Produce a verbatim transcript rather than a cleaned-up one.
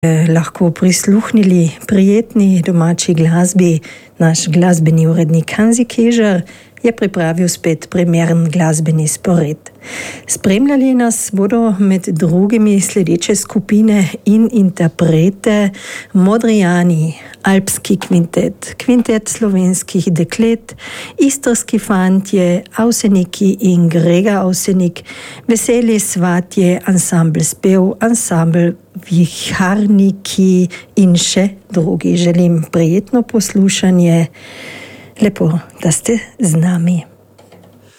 lahko prisluhnili prijetni domači glasbi. Naš glasbeni urednik Hanzi Kežar je pripravil spet primeren glasbeni spored. Spremljali nas bodo med drugimi sledeče skupine in interprete: Modrijani, Alpski kvintet, Kvintet slovenskih deklet, Istrski fantje, Avseniki in Grega Avsenik, Veseli svatje, ansambl Spev, ansambl Viharniki in še drugi. Želim prijetno poslušanje. Lepo, da ste z nami.